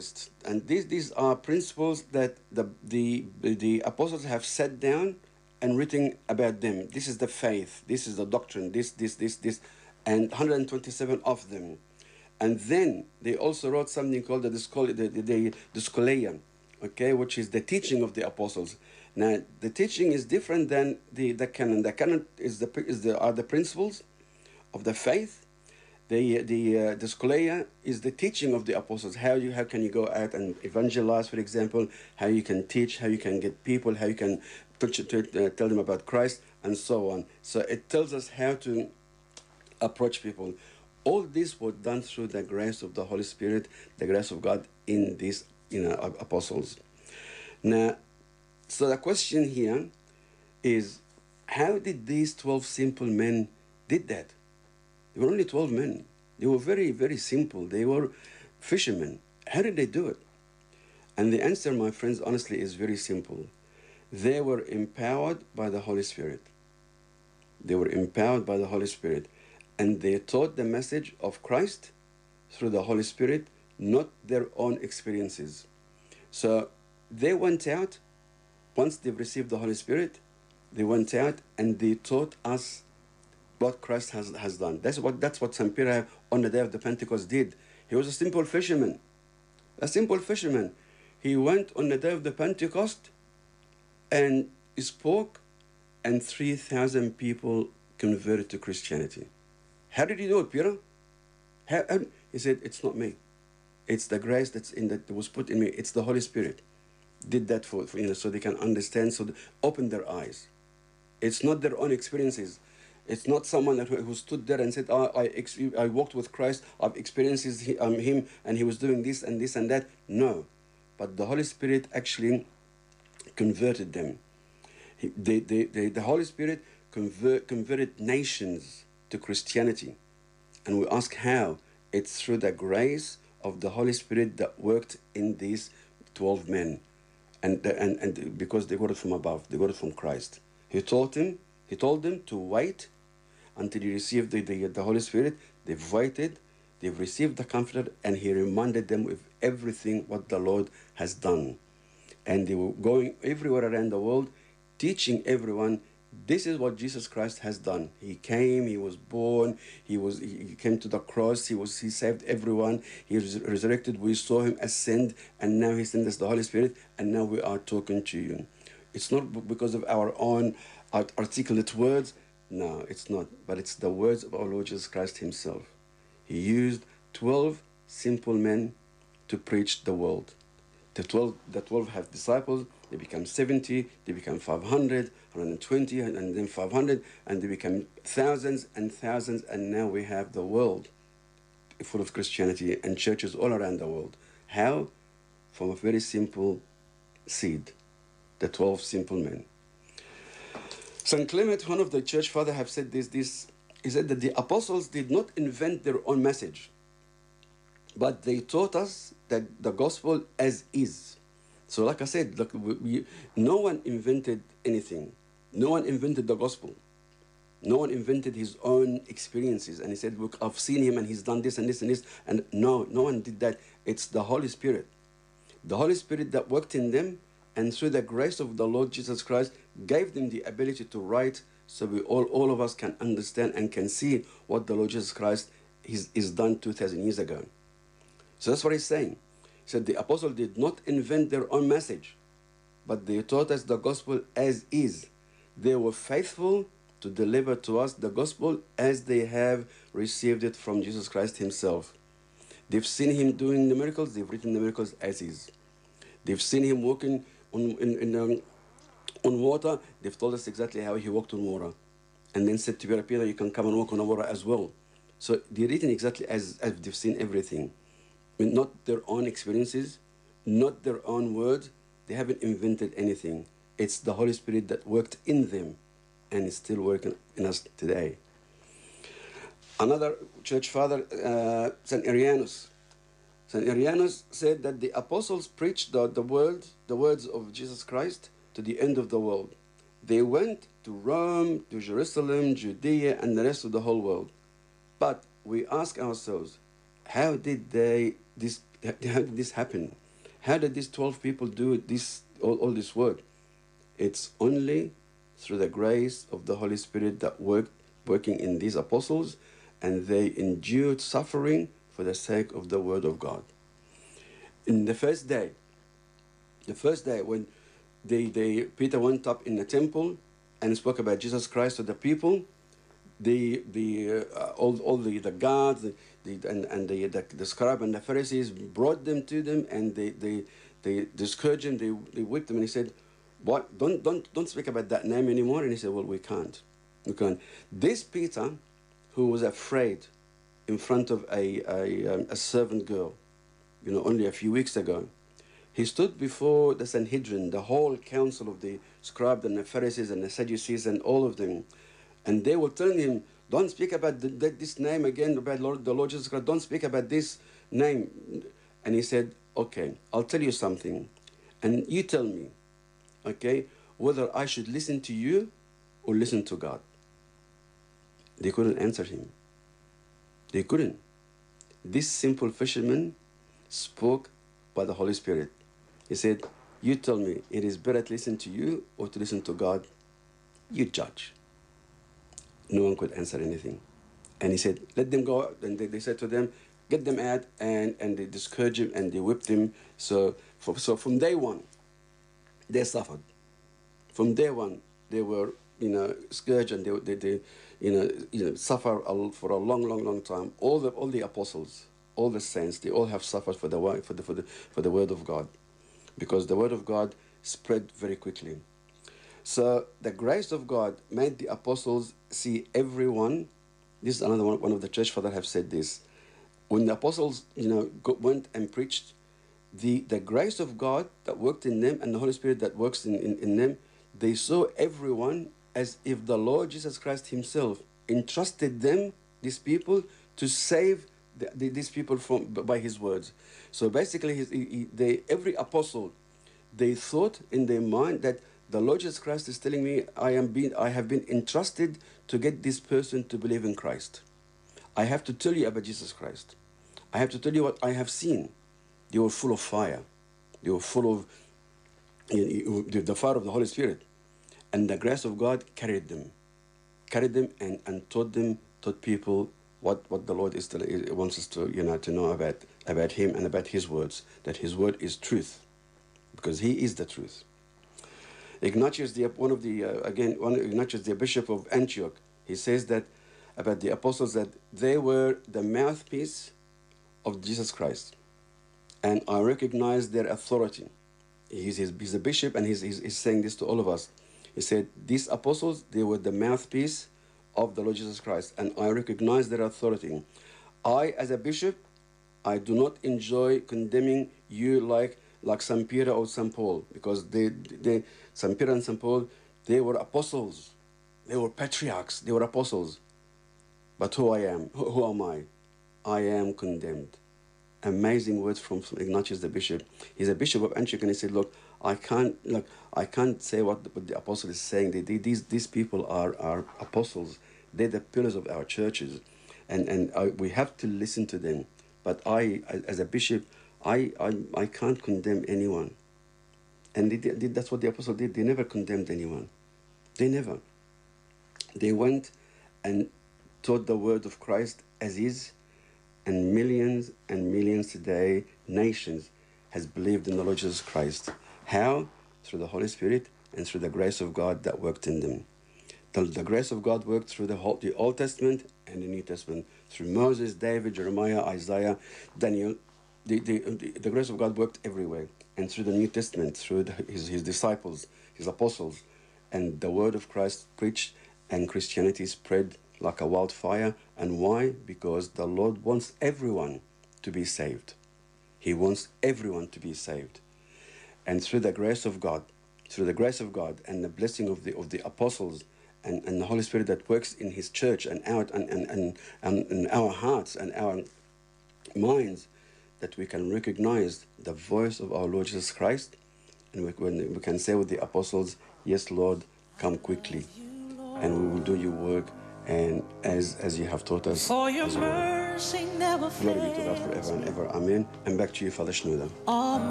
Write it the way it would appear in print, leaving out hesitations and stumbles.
Christ. And these are principles that the apostles have set down and written about them. This is the faith, this is the doctrine, this, and 127 of them. And then they also wrote something called the Scholia, okay, which is the teaching of the apostles. Now, the teaching is different than the canon. The canon are the principles of the faith. The Scholia is the teaching of the apostles. How can you go out and evangelize, for example? How you can teach, how you can get people, how you can tell them about Christ, and so on. So it tells us how to approach people. All this was done through the grace of the Holy Spirit, the grace of God in these apostles. Now, so the question here is, how did these 12 simple men did that? They were only 12 men. They were very, very simple. They were fishermen. How did they do it? And the answer, my friends, honestly, is very simple. They were empowered by the Holy Spirit. They were empowered by the Holy Spirit. And they taught the message of Christ through the Holy Spirit, not their own experiences. So they went out, once they've received the Holy Spirit, they went out and they taught us what Christ has done. That's what St. Peter on the day of the Pentecost did. He was a simple fisherman. A simple fisherman. He went on the day of the Pentecost and spoke, and 3,000 people converted to Christianity. How did he do it, Peter? He said, it's not me. It's the grace that was put in me. It's the Holy Spirit. Did that for so they can understand, so open their eyes. It's not their own experiences. It's not someone who stood there and said, I walked with Christ, I've experienced him, and he was doing this and this and that. No. But the Holy Spirit actually converted them. The Holy Spirit converted nations to Christianity. And we ask how? It's through the grace of the Holy Spirit that worked in these 12 men. And because they got it from above, they got it from Christ. He told them to wait until you receive the Holy Spirit. They've waited, they've received the Comforter, and he reminded them of everything what the Lord has done. And they were going everywhere around the world, teaching everyone, this is what Jesus Christ has done. He came, he was born, he came to the cross, he saved everyone, he was resurrected, we saw him ascend, and now he sent us the Holy Spirit, and now we are talking to you. It's not because of our own articulate words. No, it's not. But it's the words of our Lord Jesus Christ himself. He used 12 simple men to preach the world. The 12 have disciples. They become 70, they become 500, 120, and then 500, and they become thousands and thousands, and now we have the world full of Christianity and churches all around the world. How? From a very simple seed, the 12 simple men. St. Clement, one of the church fathers, have said this. He said that the apostles did not invent their own message, but they taught us that the gospel as is. So like I said, no one invented anything. No one invented the gospel. No one invented his own experiences. And he said, look, I've seen him and he's done this and this and this. And no one did that. It's the Holy Spirit. The Holy Spirit that worked in them, and through the grace of the Lord Jesus Christ, gave them the ability to write, so we all of us can understand and can see what the Lord Jesus Christ is done 2,000 years ago. So that's what he's saying. He said the apostles did not invent their own message, but they taught us the gospel as is. They were faithful to deliver to us the gospel as they have received it from Jesus Christ himself. They've seen him doing the miracles, they've written the miracles as is. They've seen him walking on water, they've told us exactly how he walked on water. And then said to Peter, Peter, you can come and walk on the water as well. So they're written exactly as they've seen everything. Not their own experiences, not their own words. They haven't invented anything. It's the Holy Spirit that worked in them and is still working in us today. Another church father, St. Irenaeus. St. Irenaeus said that the apostles preached the words of Jesus Christ to the end of the world. They went to Rome, to Jerusalem, Judea, and the rest of the whole world. But we ask ourselves, how did these How did this happen? How did these 12 people do this, all this work? It's only through the grace of the Holy Spirit that working in these apostles, and they endured suffering for the sake of the word of God. In the first day when Peter went up in the temple and spoke about Jesus Christ to the people, all the guards, the scribe and the Pharisees brought them to them, and they scourged him, they whipped him, and he said, "What? Don't speak about that name anymore." And he said, "Well, we can't. This Peter, who was afraid in front of a servant girl, only a few weeks ago, he stood before the Sanhedrin, the whole council of the scribes and the Pharisees and the Sadducees and all of them, and they were telling him, "Don't speak about this name again, about the Lord Jesus Christ. Don't speak about this name." And he said, "Okay, I'll tell you something, and you tell me, okay, whether I should listen to you or listen to God." They couldn't answer him. They couldn't. This simple fisherman spoke by the Holy Spirit. He said, "You tell me, it is better to listen to you or to listen to God? You judge." No one could answer anything. And he said, "Let them go." And they said to them, "Get them out." And they scourged him and they whipped him. So from day one, they suffered. From day one, they were, scourged, and they suffer for a long time. All the apostles, all the saints, they all have suffered for the word of God, because the word of God spread very quickly. So the grace of God made the apostles see everyone. This is another one of the church fathers have said this. When the apostles, went and preached, the grace of God that worked in them and the Holy Spirit that works in them, they saw everyone as if the Lord Jesus Christ himself entrusted them, these people, to save these people by his words. So basically, every apostle, they thought in their mind that the Lord Jesus Christ is telling me, I have been entrusted to get this person to believe in Christ. I have to tell you about Jesus Christ. I have to tell you what I have seen. They were full of fire. They were full of the fire of the Holy Spirit. And the grace of God carried them and taught people what the Lord wants us to know about him and about his words, that his word is truth, because he is the truth. Ignatius, Ignatius, the bishop of Antioch, he says that about the apostles, that they were the mouthpiece of Jesus Christ, and I recognize their authority. He's a bishop, and he's saying this to all of us. He said, these apostles, they were the mouthpiece of the Lord Jesus Christ, and I recognize their authority. I, as a bishop, I do not enjoy condemning you like St. Peter or St. Paul, because St. Peter and St. Paul, they were apostles. They were patriarchs. They were apostles. But who am I? I am condemned. Amazing words from Ignatius the bishop. He's a bishop of Antioch, and he said, look, I can't say what the apostle is saying. These people are apostles. They're the pillars of our churches, and we have to listen to them. But I, as a bishop, I can't condemn anyone. And that's what the apostle did. They never condemned anyone. They never. They went and taught the word of Christ as is, and millions today, nations, has believed in the Lord Jesus Christ. How? Through the Holy Spirit and through the grace of God that worked in them. The grace of God worked through the Old Testament and the New Testament, through Moses, David, Jeremiah, Isaiah, Daniel. The grace of God worked everywhere. And through the New Testament, through his disciples, his apostles, and the word of Christ preached, and Christianity spread like a wildfire. And why? Because the Lord wants everyone to be saved. He wants everyone to be saved. And through the grace of God, and the blessing of the apostles and the Holy Spirit that works in his church and out and in our hearts and our minds, that we can recognize the voice of our Lord Jesus Christ, and we can say with the apostles, yes, Lord, come quickly, and we will do your work, and as you have taught us. For your mercy mercy never Glory be to God fails forever and me. ever. Amen. And back to you, Father Shnuda. All